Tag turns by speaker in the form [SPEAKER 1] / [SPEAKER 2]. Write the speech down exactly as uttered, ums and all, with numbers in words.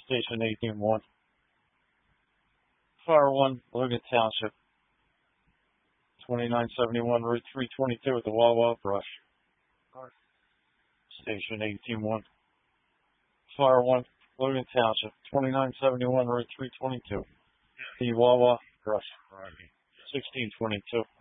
[SPEAKER 1] Station eighteen one. Fire one, Logan Township. twenty-nine seventy-one Route three twenty-two at the Wawa Brush. Station eighteen one. Fire one, Logan Township. twenty-nine seventy-one Route three twenty-two. The Wawa Brush. sixteen twenty-two.